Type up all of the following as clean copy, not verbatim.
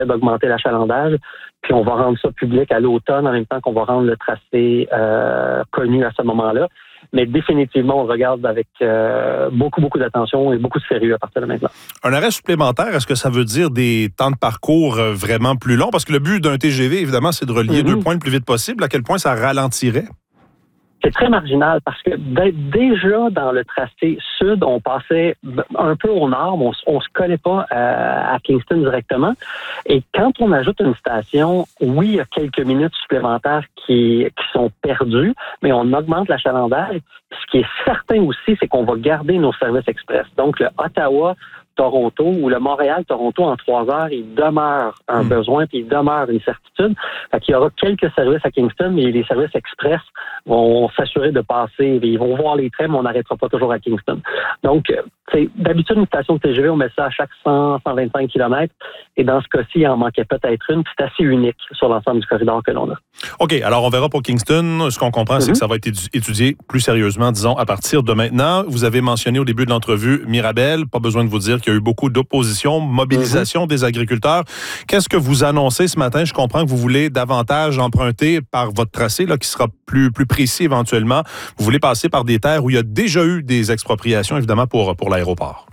d'augmenter l'achalandage. Puis on va rendre ça public à l'automne, en même temps qu'on va rendre le tracé connu à ce moment-là. Mais définitivement, on regarde avec beaucoup d'attention et beaucoup de sérieux à partir de maintenant. Un arrêt supplémentaire, est-ce que ça veut dire des temps de parcours vraiment plus longs? Parce que le but d'un TGV, évidemment, c'est de relier deux points le plus vite possible. À quel point ça ralentirait? C'est très marginal parce que déjà dans le tracé sud, on passait un peu au nord, mais on se collait pas à Kingston directement. Et quand on ajoute une station, oui, il y a quelques minutes supplémentaires qui sont perdues, mais on augmente l'achalandage. Ce qui est certain aussi, c'est qu'on va garder nos services express. Donc, le Ottawa-Toronto ou le Montréal-Toronto en 3 heures, il demeure un besoin puis il demeure une certitude. Fait qu'il y aura quelques services à Kingston, mais les services express vont s'assurer de passer. Ils vont voir les trains, mais on n'arrêtera pas toujours à Kingston. Donc, d'habitude, une station de TGV, on met ça à chaque 100-125 km. Et dans ce cas-ci, il en manquait peut-être une. C'est assez unique sur l'ensemble du corridor que l'on a. OK. Alors, on verra pour Kingston. Ce qu'on comprend, c'est que ça va être étudié plus sérieusement, disons, à partir de maintenant. Vous avez mentionné au début de l'entrevue Mirabel. Pas besoin de vous dire qu'il y a eu beaucoup d'opposition, mobilisation des agriculteurs. Qu'est-ce que vous annoncez ce matin? Je comprends que vous voulez davantage emprunter par votre tracé, là, qui sera plus précis éventuellement. Vous voulez passer par des terres où il y a déjà eu des expropriations, évidemment, pour l'aéroport.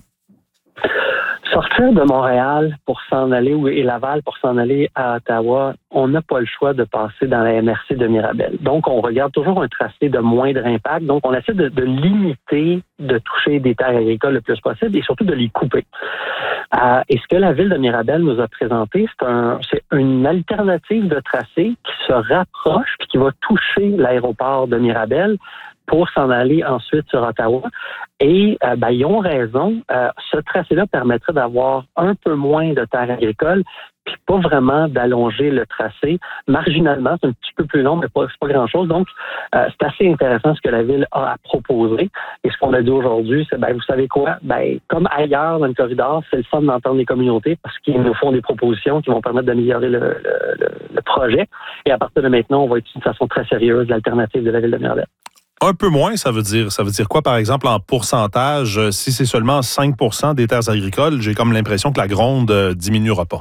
Sortir de Montréal pour s'en aller, et Laval pour s'en aller à Ottawa, on n'a pas le choix de passer dans la MRC de Mirabel. Donc, on regarde toujours un tracé de moindre impact. Donc, on essaie de limiter, de toucher des terres agricoles le plus possible et surtout de les couper. Et ce que la ville de Mirabel nous a présenté, c'est une alternative de tracé qui se rapproche puis qui va toucher l'aéroport de Mirabel pour s'en aller ensuite sur Ottawa. Et ils ont raison. Ce tracé-là permettrait d'avoir un peu moins de terres agricoles, puis pas vraiment d'allonger le tracé. Marginalement, c'est un petit peu plus long, mais c'est pas grand-chose. Donc, c'est assez intéressant ce que la ville a à proposer. Et ce qu'on a dit aujourd'hui, c'est, vous savez quoi? Comme ailleurs dans le corridor, c'est le fun d'entendre les communautés parce qu'ils nous font des propositions qui vont permettre d'améliorer le projet. Et à partir de maintenant, on va étudier de façon très sérieuse l'alternative de la ville de Mirabel. Un peu moins, ça veut dire quoi, par exemple, en pourcentage? Si c'est seulement 5 % des terres agricoles, j'ai comme l'impression que la Gronde diminuera pas.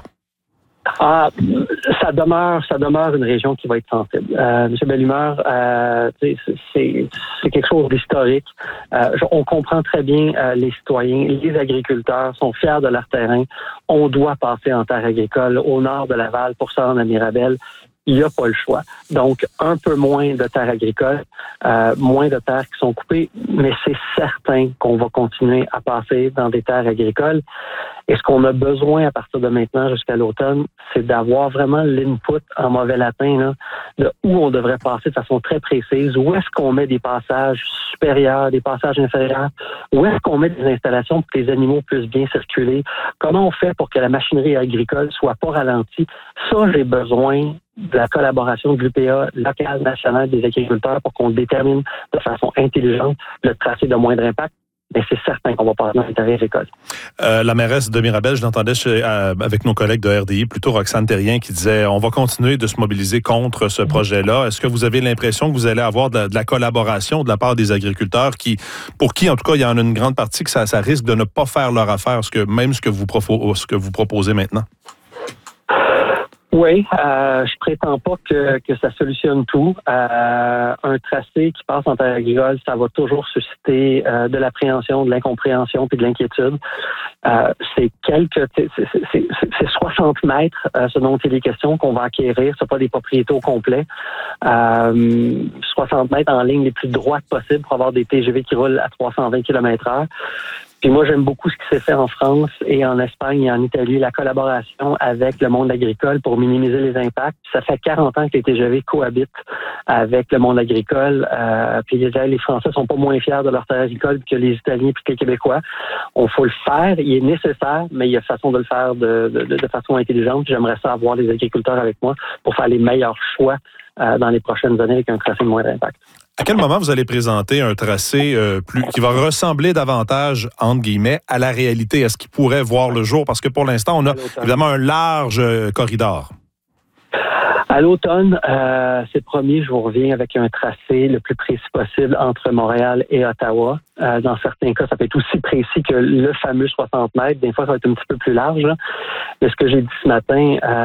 Ça demeure une région qui va être sensible. Monsieur Bellumeur, c'est quelque chose d'historique. On comprend très bien les citoyens, les agriculteurs sont fiers de leur terrain. On doit passer en terre agricole au nord de Laval pour se rendre à Mirabel. Il n'y a pas le choix. Donc, un peu moins de terres agricoles, moins de terres qui sont coupées, mais c'est certain qu'on va continuer à passer dans des terres agricoles. Et ce qu'on a besoin à partir de maintenant jusqu'à l'automne, c'est d'avoir vraiment l'input en mauvais latin, là, de où on devrait passer de façon très précise, où est-ce qu'on met des passages supérieurs, des passages inférieurs, où est-ce qu'on met des installations pour que les animaux puissent bien circuler, comment on fait pour que la machinerie agricole soit pas ralentie. Ça, j'ai besoin de la collaboration de l'UPA locale, nationale des agriculteurs pour qu'on détermine de façon intelligente le tracé de moindre impact. Mais c'est certain qu'on va passer dans les terres agricoles. La mairesse de Mirabel, je l'entendais avec nos collègues de RDI, plutôt Roxane Terrien, qui disait on va continuer de se mobiliser contre ce projet-là. Est-ce que vous avez l'impression que vous allez avoir de la collaboration de la part des agriculteurs pour qui, en tout cas, il y en a une grande partie que ça risque de ne pas faire leur affaire, ce que vous proposez maintenant? Oui, je prétends pas que ça solutionne tout. Un tracé qui passe en terre agricole, ça va toujours susciter de l'appréhension, de l'incompréhension puis de l'inquiétude. C'est 60 mètres, ce dont il est question qu'on va acquérir. C'est pas des propriétés au complet. 60 mètres en ligne les plus droites possibles pour avoir des TGV qui roulent à 320 km/h. Puis moi, j'aime beaucoup ce qui s'est fait en France et en Espagne et en Italie, la collaboration avec le monde agricole pour minimiser les impacts. Ça fait 40 ans que les TGV cohabitent avec le monde agricole. Puis les Français sont pas moins fiers de leur terre agricole que les Italiens puis que les Québécois. On faut le faire, il est nécessaire, mais il y a façon de le faire de façon intelligente. J'aimerais ça avoir des agriculteurs avec moi pour faire les meilleurs choix dans les prochaines années avec un tracé de moindre impact. À quel moment vous allez présenter un tracé qui va ressembler davantage, entre guillemets, à la réalité? Est-ce qu'il pourrait voir le jour? Parce que pour l'instant, on a évidemment un large corridor. À l'automne, c'est promis, je vous reviens avec un tracé le plus précis possible entre Montréal et Ottawa. Dans certains cas, ça peut être aussi précis que le fameux 60 mètres. Des fois, ça va être un petit peu plus large. Là. Mais ce que j'ai dit ce matin,